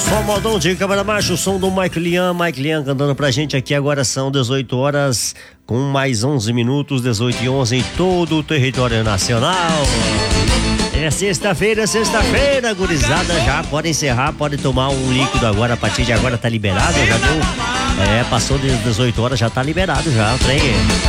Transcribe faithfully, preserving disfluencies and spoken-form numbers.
Só modão de câmera macho, o som do Mike Lian, Mike Lian cantando pra gente aqui. Agora são dezoito horas com mais onze minutos, dezoito e onze em todo o território nacional. É sexta-feira, sexta-feira, gurizada, já pode encerrar, pode tomar um líquido agora, a partir de agora tá liberado, já deu, é, passou de dezoito horas, já tá liberado já, o trem.